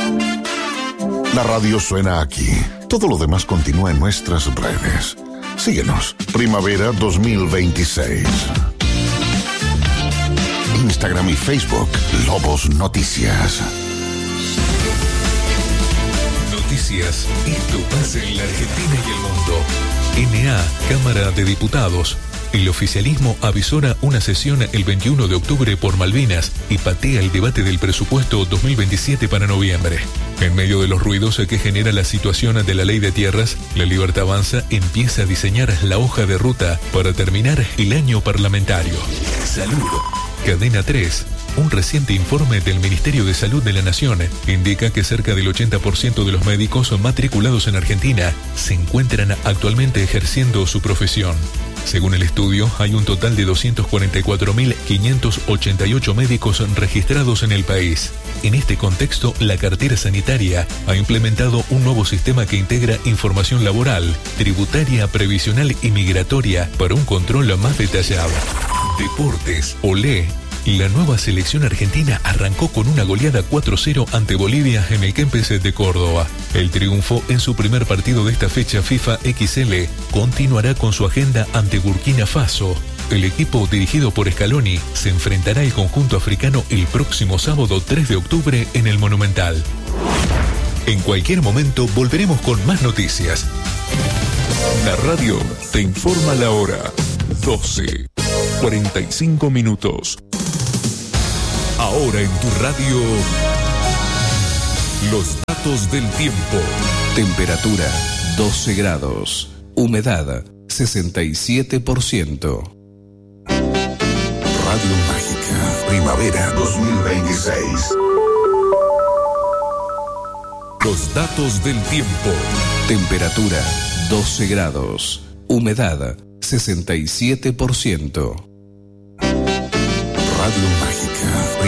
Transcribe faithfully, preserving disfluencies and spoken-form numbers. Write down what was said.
La radio suena aquí. Todo lo demás continúa en nuestras redes. Síguenos. Primavera dos mil veintiséis. Instagram y Facebook. Lobos Noticias. Noticias. Esto pasa en la Argentina y el mundo. N A, Cámara de Diputados. El oficialismo avisora una sesión el veintiuno de octubre por Malvinas y patea el debate del presupuesto dos mil veintisiete para noviembre. En medio de los ruidos que genera la situación de la ley de tierras, La Libertad Avanza empieza a diseñar la hoja de ruta para terminar el año parlamentario. Salud. Cadena tres. Un reciente informe del Ministerio de Salud de la Nación indica que cerca del ochenta por ciento de los médicos matriculados en Argentina se encuentran actualmente ejerciendo su profesión. Según el estudio, hay un total de doscientos cuarenta y cuatro mil quinientos ochenta y ocho médicos registrados en el país. En este contexto, la cartera sanitaria ha implementado un nuevo sistema que integra información laboral, tributaria, previsional y migratoria para un control más detallado. Deportes. Olé. La nueva selección argentina arrancó con una goleada cuatro cero ante Bolivia en el Kempes de Córdoba. El triunfo en su primer partido de esta fecha FIFA equis ele continuará con su agenda ante Burkina Faso. El equipo dirigido por Scaloni se enfrentará al conjunto africano el próximo sábado tres de octubre en el Monumental. En cualquier momento volveremos con más noticias. La radio te informa la hora. doce, cuarenta y cinco minutos. Ahora en tu radio, los datos del tiempo. Temperatura doce grados. Humedad sesenta y siete por ciento. Radio Mágica. Primavera dos mil veintiséis. Los datos del tiempo. Temperatura doce grados. Humedad sesenta y siete por ciento. Radio Mágica.